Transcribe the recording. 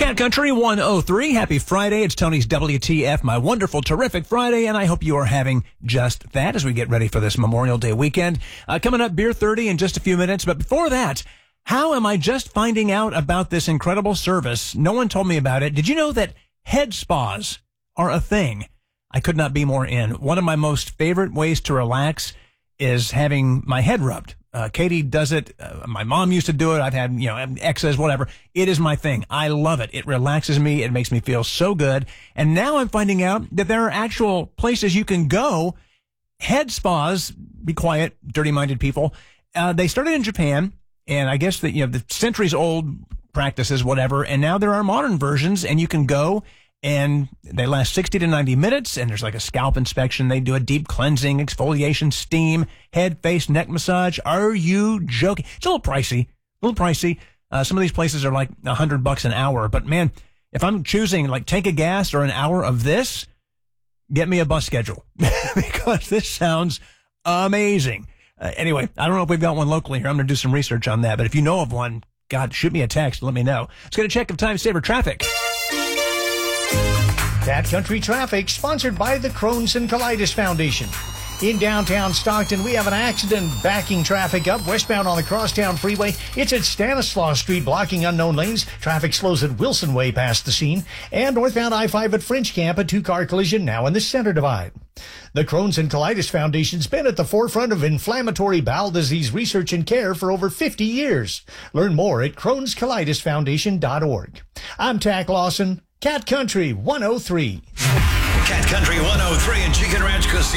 Cat Country 103. Happy Friday. It's Tony's WTF, my wonderful, terrific Friday, and I hope you are having just that as we get ready for this Memorial Day weekend. Coming up, Beer 30 in just a few minutes. But before that, how am I just finding out about this incredible service? No one told me about it. Did you know that head spas are a thing? I could not be more in. One of my most favorite ways to relax is having my head rubbed. Katie does it. My mom used to do it. I've had, exes, whatever. It is my thing. I love it. It relaxes me. It makes me feel so good. And now I'm finding out that there are actual places you can go. Head spas, be quiet, dirty-minded people. They started in Japan, and I guess that, the centuries-old practices, whatever. And now there are modern versions, and you can go. And they last 60 to 90 minutes, and there's like a scalp inspection. They do a deep cleansing, exfoliation, steam, head, face, neck massage. Are you joking? It's a little pricey. Some of these places are like $100 an hour. But man, if I'm choosing like take a gas or an hour of this, get me a bus schedule because this sounds amazing. Anyway, I don't know if we've got one locally here. I'm going to do some research on that. But if you know of one, God, shoot me a text. Let me know. Let's get a check of time saver traffic. Cat Country Traffic, sponsored by the Crohn's and Colitis Foundation. In downtown Stockton, we have an accident backing traffic up westbound on the Crosstown Freeway. It's at Stanislaus Street, blocking unknown lanes. Traffic slows at Wilson Way past the scene. And northbound I-5 at French Camp, a two-car collision now in the center divide. The Crohn's and Colitis Foundation's been at the forefront of inflammatory bowel disease research and care for over 50 years. Learn more at Crohn'sColitisFoundation.org. I'm Tack Lawson, Cat Country 103. Cat Country 103 in Chicken Ranch Casino.